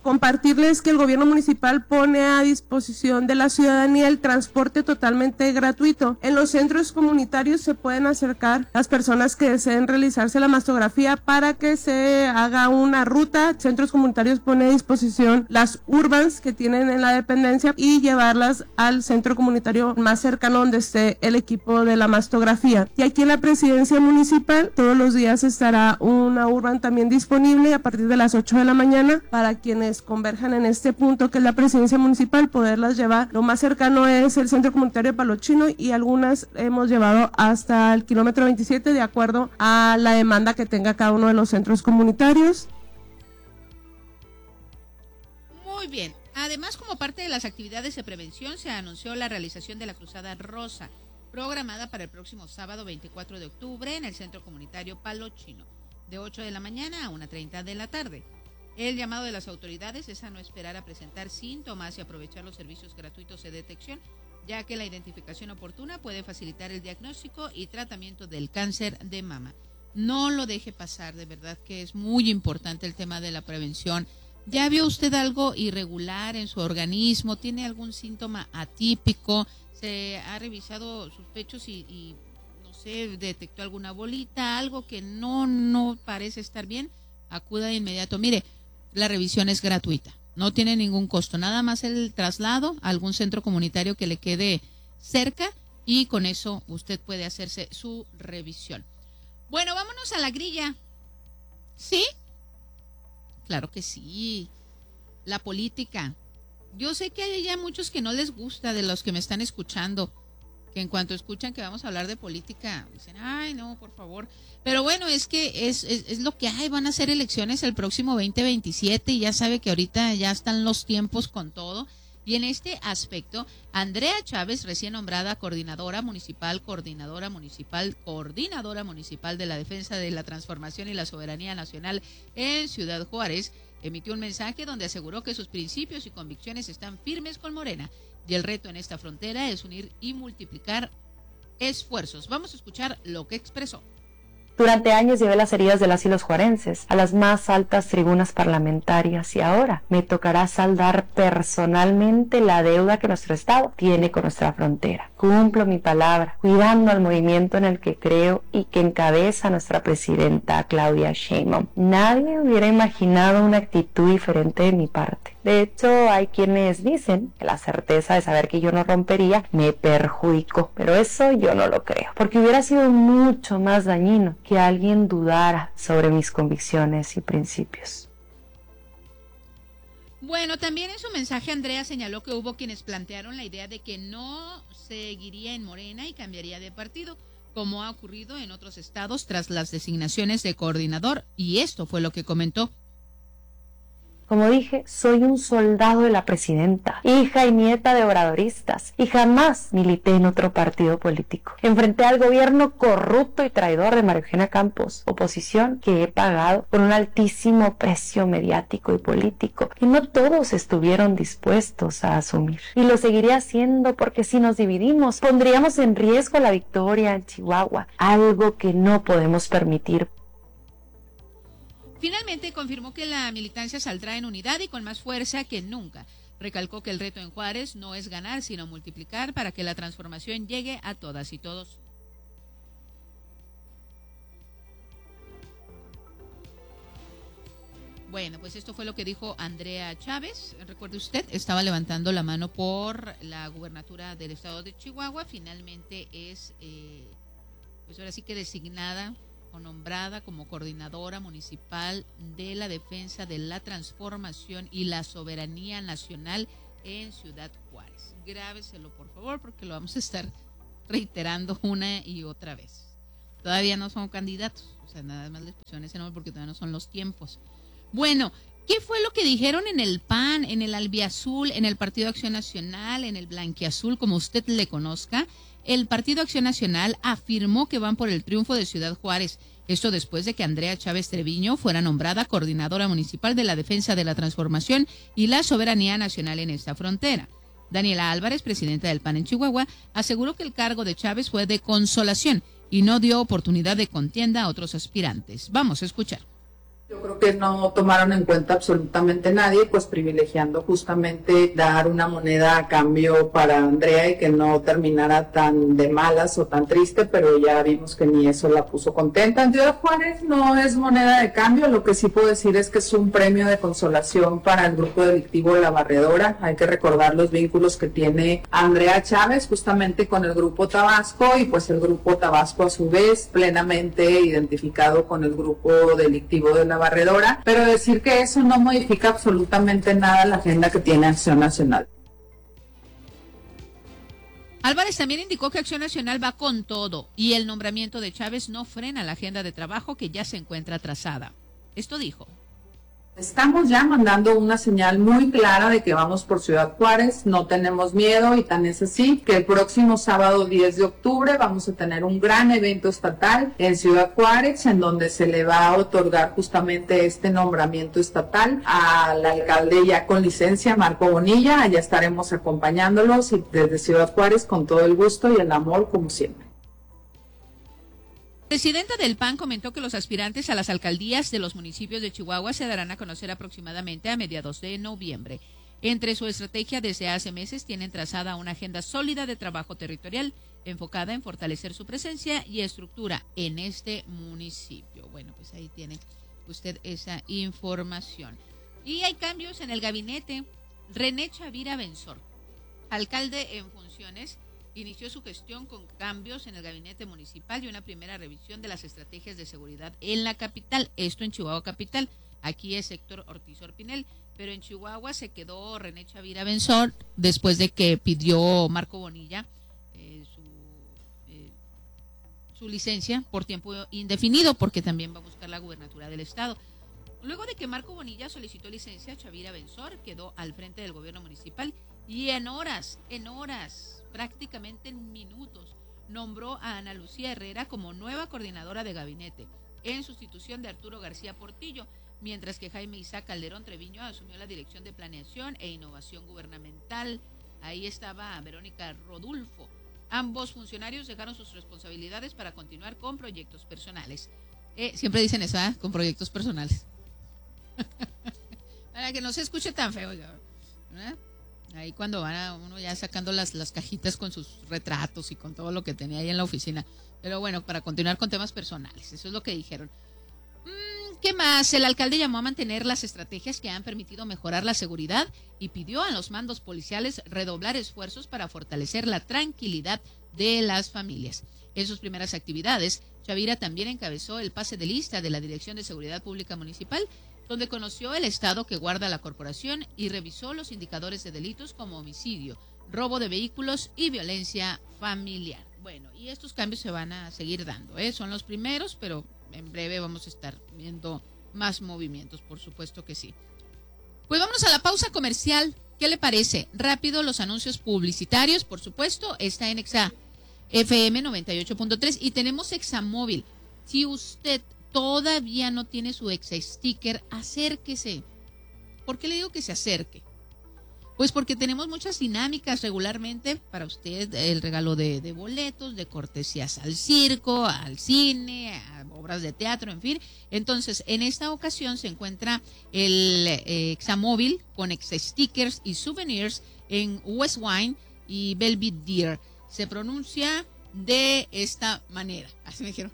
Compartirles que el gobierno municipal pone a disposición de la ciudadanía el transporte totalmente gratuito. En los centros comunitarios se pueden acercar las personas que deseen realizarse la mastografía para que se haga una ruta. Centros comunitarios pone a disposición las urbans que tienen en la dependencia y llevarlas al centro comunitario más cercano donde esté el equipo de la mastografía. Y aquí en la presidencia municipal todos los días estará una urban también disponible a partir de las 8 de la mañana para quienes converjan en este punto que es la presidencia municipal, poderlas llevar. Lo más cercano es el centro comunitario de Palo Chino y algunas hemos llevado hasta el kilómetro 27 de acuerdo a la demanda que tenga cada uno de los centros comunitarios. Muy bien. Además, como parte de las actividades de prevención, se anunció la realización de la Cruzada Rosa, programada para el próximo sábado 24 de octubre en el centro comunitario Palo Chino, de 8 de la mañana a 1:30 de la tarde. El llamado de las autoridades es a no esperar a presentar síntomas y aprovechar los servicios gratuitos de detección, ya que la identificación oportuna puede facilitar el diagnóstico y tratamiento del cáncer de mama. No lo deje pasar, de verdad que es muy importante el tema de la prevención. ¿Ya vio usted algo irregular en su organismo? ¿Tiene algún síntoma atípico? ¿Se ha revisado sus pechos y no sé, detectó alguna bolita, algo que no parece estar bien? Acuda de inmediato. Mire, la revisión es gratuita, no tiene ningún costo, nada más el traslado a algún centro comunitario que le quede cerca y con eso usted puede hacerse su revisión. Bueno, vámonos a la grilla. ¿Sí? Claro que sí. La política. Yo sé que hay ya muchos que no les gusta de los que me están escuchando, que en cuanto escuchan que vamos a hablar de política, dicen, ay, no, por favor. Pero bueno, es que es lo que hay, van a ser elecciones el próximo 2027 y ya sabe que ahorita ya están los tiempos con todo. Y en este aspecto, Andrea Chávez, recién nombrada coordinadora municipal de la defensa de la transformación y la soberanía nacional en Ciudad Juárez, emitió un mensaje donde aseguró que sus principios y convicciones están firmes con Morena y el reto en esta frontera es unir y multiplicar esfuerzos. Vamos a escuchar lo que expresó. Durante años llevé las heridas de las y los juarenses a las más altas tribunas parlamentarias y ahora me tocará saldar personalmente la deuda que nuestro Estado tiene con nuestra frontera. Cumplo mi palabra, cuidando al movimiento en el que creo y que encabeza nuestra presidenta Claudia Sheinbaum. Nadie hubiera imaginado una actitud diferente de mi parte. De hecho, hay quienes dicen que la certeza de saber que yo no rompería me perjudicó, pero eso yo no lo creo, porque hubiera sido mucho más dañino que alguien dudara sobre mis convicciones y principios. Bueno, también en su mensaje Andrea señaló que hubo quienes plantearon la idea de que no seguiría en Morena y cambiaría de partido, como ha ocurrido en otros estados tras las designaciones de coordinador, y esto fue lo que comentó. Como dije, soy un soldado de la presidenta, hija y nieta de obradoristas, y jamás milité en otro partido político. Enfrenté al gobierno corrupto y traidor de María Eugenia Campos, oposición que he pagado con un altísimo precio mediático y político, que no todos estuvieron dispuestos a asumir. Y lo seguiré haciendo porque si nos dividimos, pondríamos en riesgo la victoria en Chihuahua, algo que no podemos permitir. Finalmente confirmó que la militancia saldrá en unidad y con más fuerza que nunca. Recalcó que el reto en Juárez no es ganar, sino multiplicar para que la transformación llegue a todas y todos. Bueno, pues esto fue lo que dijo Andrea Chávez. Recuerde usted, estaba levantando la mano por la gubernatura del estado de Chihuahua. Finalmente es, pues ahora sí que designada o nombrada como coordinadora municipal de la defensa de la transformación y la soberanía nacional en Ciudad Juárez. Grábeselo, por favor, porque lo vamos a estar reiterando una y otra vez. Todavía no son candidatos, o sea, nada más les pusieron ese nombre porque todavía no son los tiempos. Bueno, ¿qué fue lo que dijeron en el PAN, en el Albiazul, en el Partido Acción Nacional, en el Blanquiazul, como usted le conozca? El Partido Acción Nacional afirmó que van por el triunfo de Ciudad Juárez. Esto después de que Andrea Chávez Treviño fuera nombrada coordinadora municipal de la defensa de la transformación y la soberanía nacional en esta frontera. Daniela Álvarez, presidenta del PAN en Chihuahua, aseguró que el cargo de Chávez fue de consolación y no dio oportunidad de contienda a otros aspirantes. Vamos a escuchar. Yo creo que no tomaron en cuenta absolutamente nadie, pues privilegiando justamente dar una moneda a cambio para Andrea y que no terminara tan de malas o tan triste, pero ya vimos que ni eso la puso contenta. En Ciudad Juárez no es moneda de cambio, lo que sí puedo decir es que es un premio de consolación para el grupo delictivo La Barredora. Hay que recordar los vínculos que tiene Andrea Chávez justamente con el grupo Tabasco y pues el grupo Tabasco a su vez plenamente identificado con el grupo delictivo de La Barredora, pero decir que eso no modifica absolutamente nada la agenda que tiene Acción Nacional. Álvarez también indicó que Acción Nacional va con todo y el nombramiento de Chávez no frena la agenda de trabajo que ya se encuentra trazada. Esto dijo. Estamos ya mandando una señal muy clara de que vamos por Ciudad Juárez, no tenemos miedo y tan es así que el próximo sábado 10 de octubre vamos a tener un gran evento estatal en Ciudad Juárez en donde se le va a otorgar justamente este nombramiento estatal al alcalde ya con licencia, Marco Bonilla. Allá estaremos acompañándolos y desde Ciudad Juárez con todo el gusto y el amor como siempre. La presidenta del PAN comentó que los aspirantes a las alcaldías de los municipios de Chihuahua se darán a conocer aproximadamente a mediados de noviembre. Entre su estrategia desde hace meses tienen trazada una agenda sólida de trabajo territorial enfocada en fortalecer su presencia y estructura en este municipio. Bueno, pues ahí tiene usted esa información. Y hay cambios en el gabinete. René Chavira Benzor, alcalde en funciones, inició su gestión con cambios en el gabinete municipal y una primera revisión de las estrategias de seguridad en la capital, esto en Chihuahua capital. Aquí es Héctor Ortiz Orpinel, pero en Chihuahua se quedó René Chavira Benzor después de que pidió Marco Bonilla su licencia por tiempo indefinido, porque también va a buscar la gubernatura del estado. Luego de que Marco Bonilla solicitó licencia, Chavira Benzor quedó al frente del gobierno municipal y en horas, prácticamente en minutos, nombró a Ana Lucía Herrera como nueva coordinadora de gabinete, en sustitución de Arturo García Portillo, mientras que Jaime Isaac Calderón Treviño asumió la dirección de Planeación e Innovación Gubernamental. Ahí estaba Verónica Rodulfo. Ambos funcionarios dejaron sus responsabilidades para continuar con proyectos personales. Siempre dicen eso, ¿eh? Con proyectos personales. Para que no se escuche tan feo, ¿verdad? Ahí cuando van uno ya sacando las cajitas con sus retratos y con todo lo que tenía ahí en la oficina. Pero bueno, para continuar con temas personales, eso es lo que dijeron. ¿Qué más? El alcalde llamó a mantener las estrategias que han permitido mejorar la seguridad y pidió a los mandos policiales redoblar esfuerzos para fortalecer la tranquilidad de las familias. En sus primeras actividades, Chavira también encabezó el pase de lista de la Dirección de Seguridad Pública Municipal, donde conoció el estado que guarda la corporación y revisó los indicadores de delitos como homicidio, robo de vehículos y violencia familiar. Bueno, y estos cambios se van a seguir dando, son los primeros, pero en breve vamos a estar viendo más movimientos, por supuesto que sí. Pues vámonos a la pausa comercial. ¿Qué le parece? Rápido los anuncios publicitarios, por supuesto, está en Exa FM 98.3 y tenemos Examóvil. Si usted todavía no tiene su Exa Sticker, acérquese. ¿Por qué le digo que se acerque? Pues porque tenemos muchas dinámicas regularmente para usted, el regalo de boletos, de cortesías al circo, al cine, a obras de teatro, en fin. Entonces, en esta ocasión se encuentra el Examóvil con Exa Stickers y souvenirs en West Wine y Belvedere. Se pronuncia de esta manera. Así me dijeron.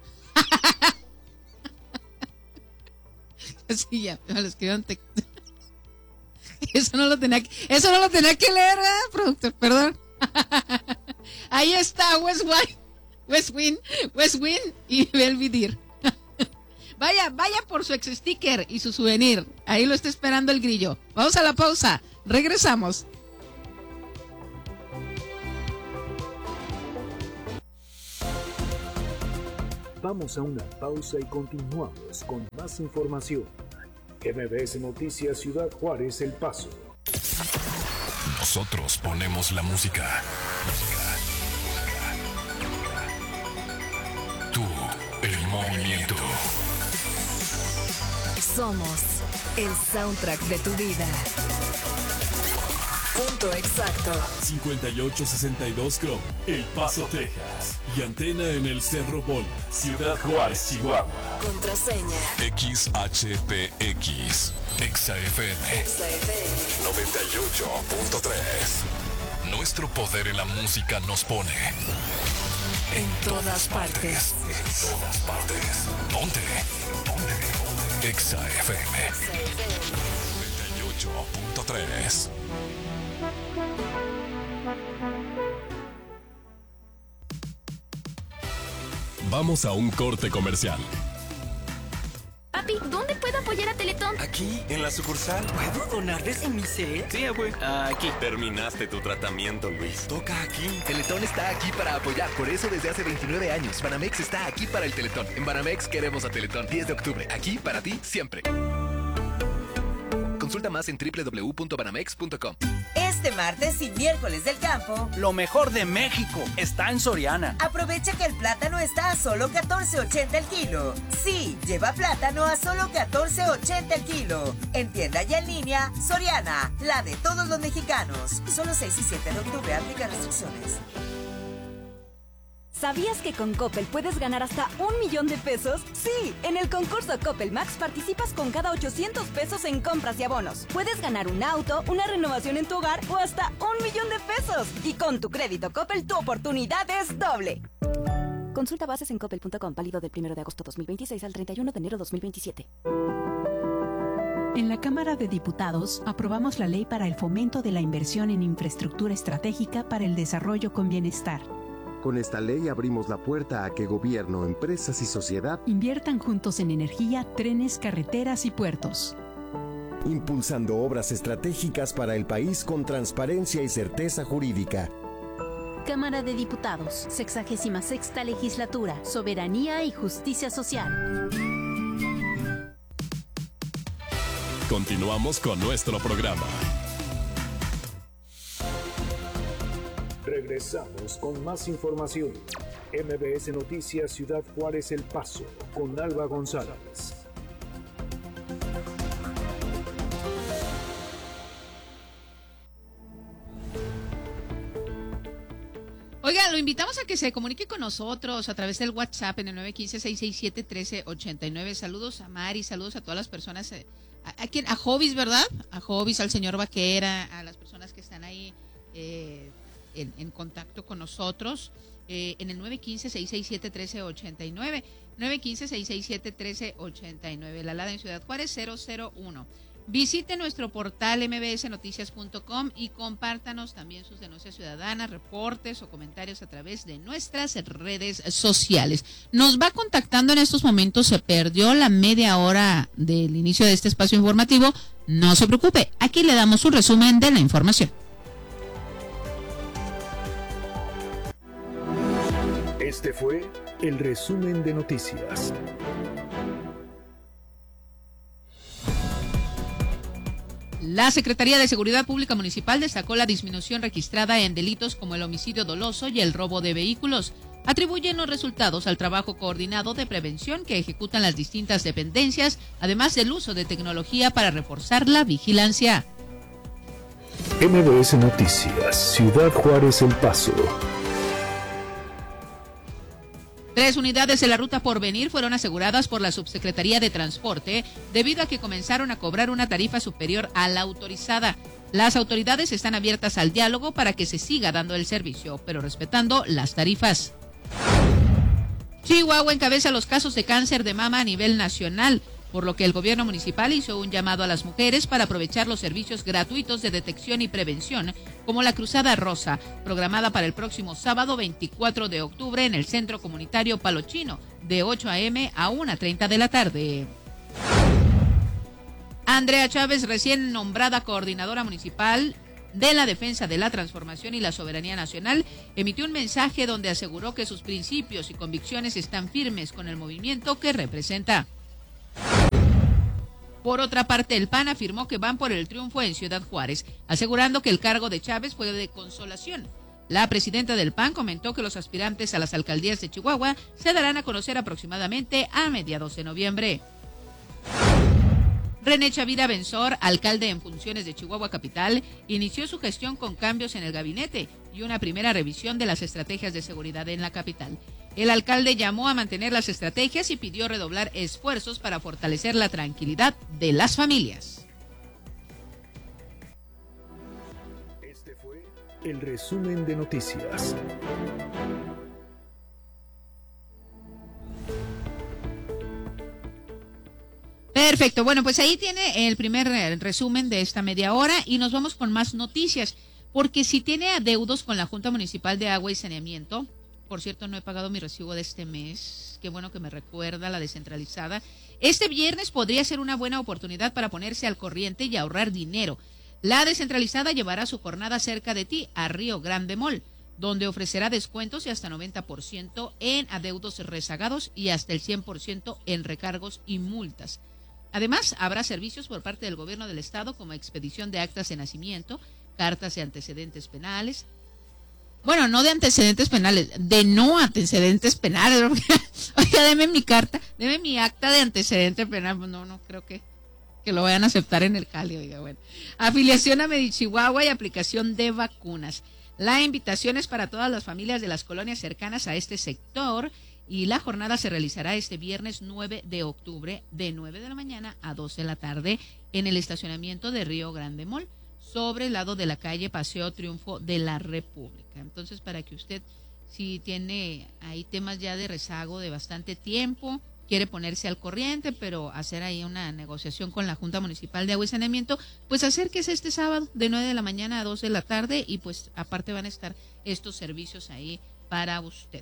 Así ya, me lo escribieron. Eso no lo tenía que leer, ¿verdad, productor? Perdón. Ahí está West Wing y Belvedere. Vaya por su ex sticker y su souvenir. Ahí lo está esperando el grillo. Vamos a la pausa. Regresamos. Vamos a una pausa y continuamos con más información. MBS Noticias Ciudad Juárez, El Paso. Nosotros ponemos la música. Tú, el movimiento. Somos el soundtrack de tu vida. Punto exacto. 5862 Chrome, El Paso, Texas. Y antena en el Cerro Bol, Ciudad Juárez, Chihuahua. Contraseña. XHPX. XFM. 98.3. Nuestro poder en la música nos pone En todas partes. En todas partes. Ponte. XFM 98.3. Vamos a un corte comercial. Papi, ¿dónde puedo apoyar a Teletón? Aquí, en la sucursal. ¿Puedo donar desde mi CEL? Sí, güey. Aquí. Terminaste tu tratamiento, Luis. Toca aquí. Teletón está aquí para apoyar. Por eso desde hace 29 años, Banamex está aquí para el Teletón. En Banamex queremos a Teletón. 10 de octubre. Aquí para ti, siempre. Consulta más en www.banamex.com. Este martes y miércoles del campo, lo mejor de México está en Soriana. Aprovecha que el plátano está a solo $14.80 el kilo. Sí, lleva plátano a solo $14.80 el kilo. En tienda y en línea, Soriana, la de todos los mexicanos. Solo 6 y 7 de octubre, aplica restricciones. ¿Sabías que con Coppel puedes ganar hasta $1,000,000 de pesos? Sí, en el concurso Coppel Max participas con cada 800 pesos en compras y abonos. Puedes ganar un auto, una renovación en tu hogar o hasta $1,000,000 de pesos. Y con tu crédito Coppel, tu oportunidad es doble. Consulta bases en coppel.com, válido del 1 de agosto 2026 al 31 de enero 2027. En la Cámara de Diputados aprobamos la Ley para el Fomento de la Inversión en Infraestructura Estratégica para el Desarrollo con Bienestar. Con esta ley abrimos la puerta a que gobierno, empresas y sociedad inviertan juntos en energía, trenes, carreteras y puertos, impulsando obras estratégicas para el país con transparencia y certeza jurídica. Cámara de Diputados, 66ª Legislatura, Soberanía y Justicia Social. Continuamos con nuestro programa. Regresamos con más información. MBS Noticias Ciudad Juárez El Paso con Alba González. Oiga, lo invitamos a que se comunique con nosotros a través del WhatsApp en el 915-667-1389. Saludos a Mari, saludos a todas las personas, a Jovis, ¿verdad? A Jovis, al señor Vaquera, a las personas que están ahí en contacto con nosotros, en el 915-667-1389, 915-667-1389, la Lada en Ciudad Juárez 001. Visite nuestro portal mbsnoticias.com y compártanos también sus denuncias ciudadanas, reportes o comentarios a través de nuestras redes sociales. Nos va contactando en estos momentos, se perdió la media hora del inicio de este espacio informativo, no se preocupe, aquí le damos un resumen de la información. Este fue el resumen de noticias. La Secretaría de Seguridad Pública Municipal destacó la disminución registrada en delitos como el homicidio doloso y el robo de vehículos. Atribuyen los resultados al trabajo coordinado de prevención que ejecutan las distintas dependencias, además del uso de tecnología para reforzar la vigilancia. MBS Noticias, Ciudad Juárez El Paso. 3 unidades de la Ruta Porvenir fueron aseguradas por la Subsecretaría de Transporte debido a que comenzaron a cobrar una tarifa superior a la autorizada. Las autoridades están abiertas al diálogo para que se siga dando el servicio, pero respetando las tarifas. Chihuahua encabeza los casos de cáncer de mama a nivel nacional, por lo que el gobierno municipal hizo un llamado a las mujeres para aprovechar los servicios gratuitos de detección y prevención, como la Cruzada Rosa, programada para el próximo sábado 24 de octubre en el Centro Comunitario Palo Chino, de 8 a.m. a 1:30 de la tarde. Andrea Chávez, recién nombrada coordinadora municipal de la Defensa de la Transformación y la Soberanía Nacional, emitió un mensaje donde aseguró que sus principios y convicciones están firmes con el movimiento que representa. Por otra parte, el PAN afirmó que van por el triunfo en Ciudad Juárez, asegurando que el cargo de Chávez fue de consolación. La presidenta del PAN comentó que los aspirantes a las alcaldías de Chihuahua se darán a conocer aproximadamente a mediados de noviembre. René Chavira Benzor, alcalde en funciones de Chihuahua Capital, inició su gestión con cambios en el gabinete y una primera revisión de las estrategias de seguridad en la capital. El alcalde llamó a mantener las estrategias y pidió redoblar esfuerzos para fortalecer la tranquilidad de las familias. Este fue el resumen de noticias. Perfecto, bueno, pues ahí tiene el primer resumen de esta media hora y nos vamos con más noticias, porque si tiene adeudos con la Junta Municipal de Agua y Saneamiento, por cierto, no he pagado mi recibo de este mes, qué bueno que me recuerda la descentralizada, este viernes podría ser una buena oportunidad para ponerse al corriente y ahorrar dinero. La descentralizada llevará su jornada cerca de ti a Río Grande Mall, donde ofrecerá descuentos de hasta 90% en adeudos rezagados y hasta el 100% en recargos y multas. Además, habrá servicios por parte del gobierno del estado como expedición de actas de nacimiento, cartas de antecedentes penales. Bueno, no de antecedentes penales, de no antecedentes penales. Oiga, deme mi carta, deme mi acta de antecedente penal. No creo que lo vayan a aceptar en el Cali. Oiga, bueno. Afiliación a Medichihuahua y aplicación de vacunas. La invitación es para todas las familias de las colonias cercanas a este sector. Y la jornada se realizará este viernes 9 de octubre de 9 de la mañana a 12 de la tarde en el estacionamiento de Río Grande Mall, sobre el lado de la calle Paseo Triunfo de la República. Entonces, para que usted, si tiene ahí temas ya de rezago de bastante tiempo, quiere ponerse al corriente, pero hacer ahí una negociación con la Junta Municipal de Agua y Saneamiento, pues acérquese este sábado de 9 de la mañana a 12 de la tarde y pues aparte van a estar estos servicios ahí para usted.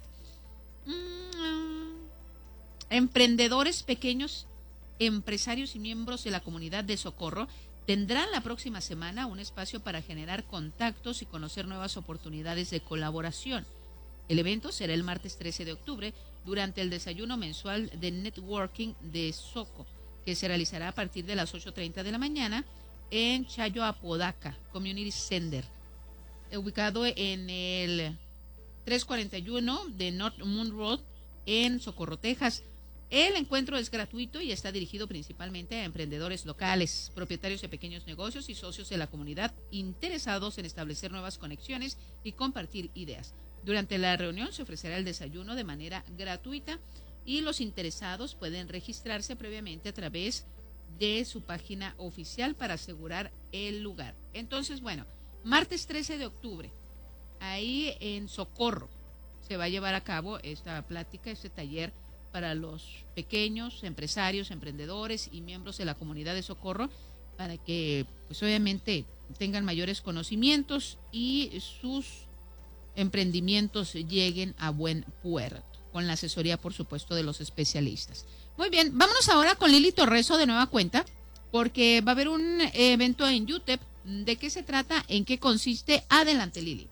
Emprendedores pequeños, empresarios y miembros de la comunidad de Socorro tendrán la próxima semana un espacio para generar contactos y conocer nuevas oportunidades de colaboración. El evento será el martes 13 de octubre durante el desayuno mensual de networking de Soco, que se realizará a partir de las 8:30 de la mañana en Chayo Apodaca Community Center, ubicado en el 341 de North Moon Road en Socorro, Texas. El encuentro es gratuito y está dirigido principalmente a emprendedores locales, propietarios de pequeños negocios y socios de la comunidad interesados en establecer nuevas conexiones y compartir ideas. Durante la reunión se ofrecerá el desayuno de manera gratuita y los interesados pueden registrarse previamente a través de su página oficial para asegurar el lugar. Entonces, bueno, martes 13 de octubre, ahí en Socorro, se va a llevar a cabo esta plática, este taller para los pequeños empresarios, emprendedores y miembros de la comunidad de Socorro, para que pues obviamente tengan mayores conocimientos y sus emprendimientos lleguen a buen puerto, con la asesoría, por supuesto, de los especialistas. Muy bien, vámonos ahora con Lili Torreso de nueva cuenta, porque va a haber un evento en UTEP. ¿De qué se trata? ¿En qué consiste? Adelante, Lili.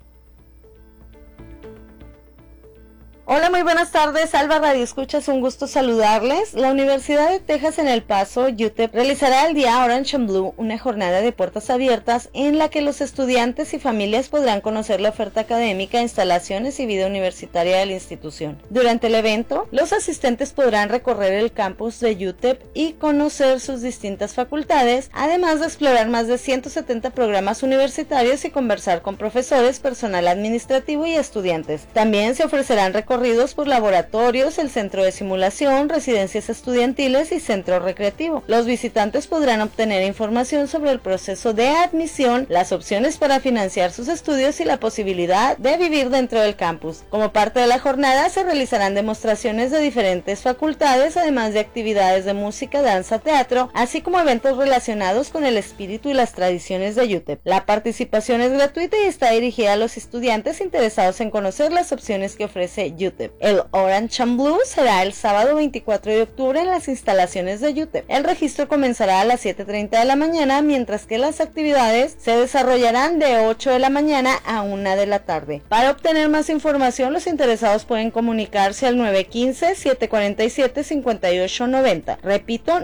Hola, muy buenas tardes, Alba Radio Escuchas, un gusto saludarles. La Universidad de Texas en El Paso, UTEP, realizará el día Orange and Blue, una jornada de puertas abiertas en la que los estudiantes y familias podrán conocer la oferta académica, instalaciones y vida universitaria de la institución. Durante el evento, los asistentes podrán recorrer el campus de UTEP y conocer sus distintas facultades, además de explorar más de 170 programas universitarios y conversar con profesores, personal administrativo y estudiantes. También se ofrecerán recorridos por laboratorios, el centro de simulación, residencias estudiantiles y centro recreativo. Los visitantes podrán obtener información sobre el proceso de admisión, las opciones para financiar sus estudios y la posibilidad de vivir dentro del campus. Como parte de la jornada se realizarán demostraciones de diferentes facultades, además de actividades de música, danza, teatro, así como eventos relacionados con el espíritu y las tradiciones de UTEP. La participación es gratuita y está dirigida a los estudiantes interesados en conocer las opciones que ofrece UTEP. El Orange and Blue será el sábado 24 de octubre en las instalaciones de UTEP. El registro comenzará a las 7:30 de la mañana, mientras que las actividades se desarrollarán de 8 de la mañana a 1 de la tarde. Para obtener más información, los interesados pueden comunicarse al 915-747-5890. Repito,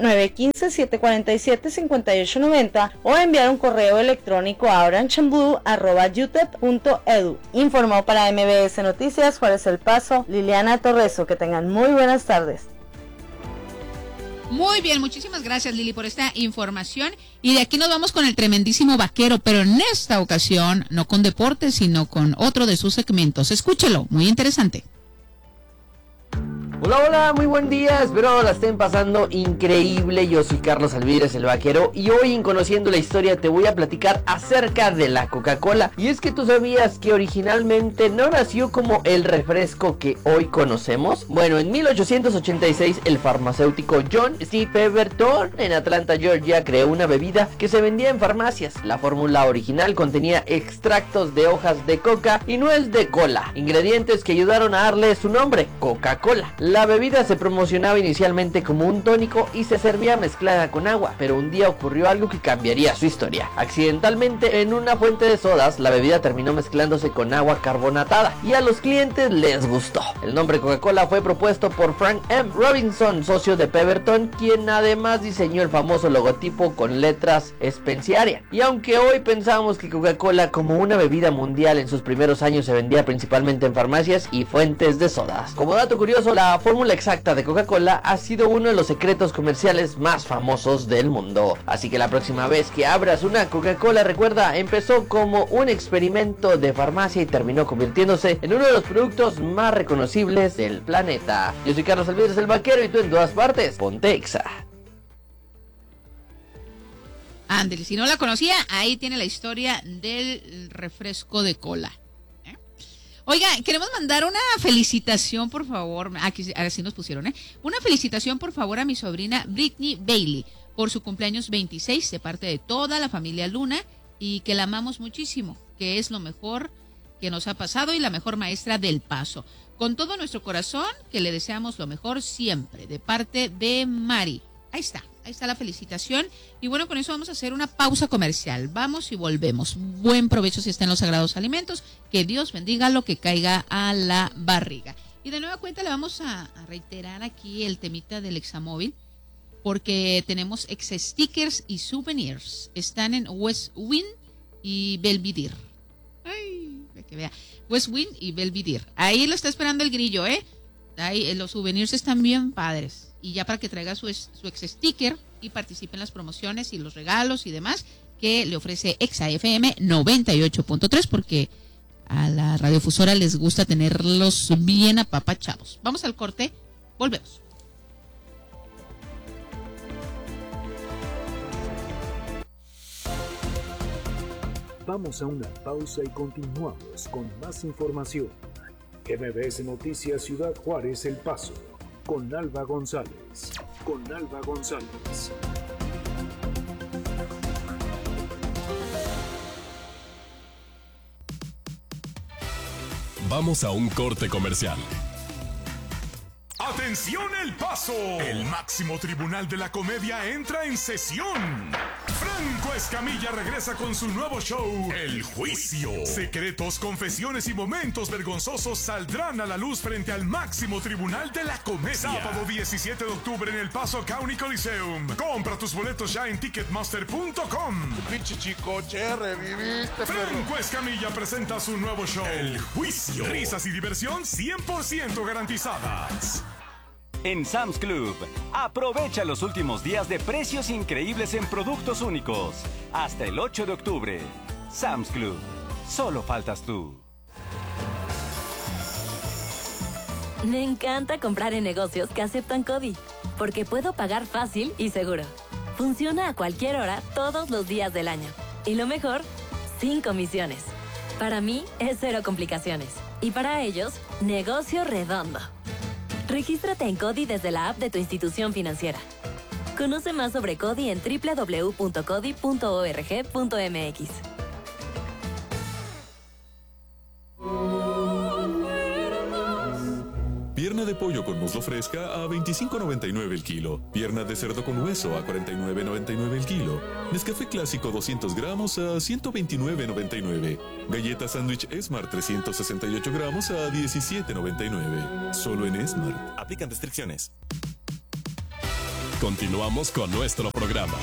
915-747-5890 o enviar un correo electrónico a orangeandblue@utep.edu. Informó para MBS Noticias Juárez El Paso, Liliana Torreso. Que tengan muy buenas tardes. Muy bien, muchísimas gracias, Lili, por esta información. Y de aquí nos vamos con el tremendísimo vaquero, pero en esta ocasión no con deportes, sino con otro de sus segmentos. Escúchelo, muy interesante. Hola, hola, muy buen día, espero la estén pasando increíble. Yo soy Carlos Alvídrez, el vaquero, y hoy en Conociendo la Historia te voy a platicar acerca de la Coca-Cola. Y es que tú sabías que originalmente no nació como el refresco que hoy conocemos. Bueno, en 1886 el farmacéutico John C. Pemberton en Atlanta, Georgia, creó una bebida que se vendía en farmacias. La fórmula original contenía extractos de hojas de coca y nuez de cola, ingredientes que ayudaron a darle su nombre, Coca-Cola. La bebida se promocionaba inicialmente como un tónico y se servía mezclada con agua, pero un día ocurrió algo que cambiaría su historia. Accidentalmente, en una fuente de sodas, la bebida terminó mezclándose con agua carbonatada y a los clientes les gustó. El nombre Coca-Cola fue propuesto por Frank M. Robinson, socio de Pemberton, quien además diseñó el famoso logotipo con letras Spenciaria. Y aunque hoy pensamos que Coca-Cola como una bebida mundial en sus primeros años se vendía principalmente en farmacias y fuentes de sodas. Como dato curioso, la fórmula exacta de Coca-Cola ha sido uno de los secretos comerciales más famosos del mundo. Así que la próxima vez que abras una Coca-Cola, recuerda, empezó como un experimento de farmacia y terminó convirtiéndose en uno de los productos más reconocibles del planeta. Yo soy Carlos Alvídrez, el vaquero, y tú en todas partes, ponte Exa. Ándale, si no la conocía, ahí tiene la historia del refresco de cola. Oiga, queremos mandar una felicitación, por favor, aquí así nos pusieron, una felicitación, por favor, a mi sobrina Britney Bailey por su cumpleaños 26, de parte de toda la familia Luna, y que la amamos muchísimo, que es lo mejor que nos ha pasado y la mejor maestra del Paso. Con todo nuestro corazón, que le deseamos lo mejor siempre, de parte de Mari. Ahí está la felicitación. Y bueno, con eso vamos a hacer una pausa comercial. Vamos y volvemos. Buen provecho si está en los sagrados alimentos. Que Dios bendiga lo que caiga a la barriga. Y de nueva cuenta le vamos a reiterar aquí el temita del Examóvil, porque tenemos ex stickers y souvenirs. Están en West Wind y Belvidere. Ay, que vea. West Wind y Belvidere. Ahí lo está esperando el grillo, Ahí los souvenirs están bien padres. Y ya para que traiga su ex sticker y participe en las promociones y los regalos y demás que le ofrece Exa FM 98.3, porque a la radiodifusora les gusta tenerlos bien apapachados. Vamos al corte, volvemos. Vamos a una pausa y continuamos con más información. MBS Noticias Ciudad Juárez, El Paso, con Alba González. Vamos a un corte comercial. ¡Atención, El Paso! El máximo tribunal de la comedia entra en sesión. Franco Escamilla regresa con su nuevo show, El Juicio. Secretos, confesiones y momentos vergonzosos saldrán a la luz frente al máximo tribunal de la comedia. Sábado 17 de octubre en El Paso County Coliseum. Compra tus boletos ya en Ticketmaster.com. Pinche chicoche, reviviste, Franco Escamilla presenta su nuevo show, El Juicio. Risas y diversión 100% garantizadas. En Sam's Club, aprovecha los últimos días de precios increíbles en productos únicos. Hasta el 8 de octubre. Sam's Club, solo faltas tú. Me encanta comprar en negocios que aceptan CODI, porque puedo pagar fácil y seguro. Funciona a cualquier hora, todos los días del año. Y lo mejor, sin comisiones. Para mí, es cero complicaciones. Y para ellos, negocio redondo. Regístrate en CODI desde la app de tu institución financiera. Conoce más sobre CODI en www.codi.org.mx. Pierna de pollo con muslo fresca a $25.99 el kilo. Pierna de cerdo con hueso a $49.99 el kilo. Nescafé clásico 200 gramos a $129.99. Galleta sándwich Smart 368 gramos a $17.99. Solo en Smart. Aplican restricciones. Continuamos con nuestro programa.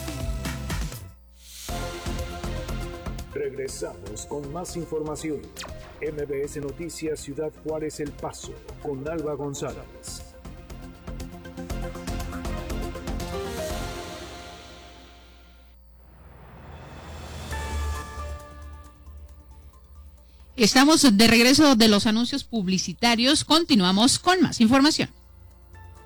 Regresamos con más información. MBS Noticias Ciudad Juárez, El Paso, con Alba González. Estamos de regreso de los anuncios publicitarios. Continuamos con más información.